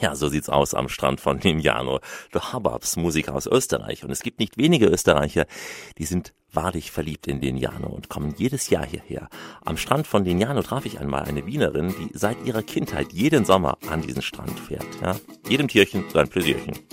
Ja, so sieht's aus am Strand von Lignano. The Hubbubs, Musiker aus Österreich. Und es gibt nicht wenige Österreicher, die sind wahrlich verliebt in Lignano und kommen jedes Jahr hierher. Am Strand von Lignano traf ich einmal eine Wienerin, die seit ihrer Kindheit jeden Sommer an diesen Strand fährt. Ja, jedem Tierchen sein Pläsierchen.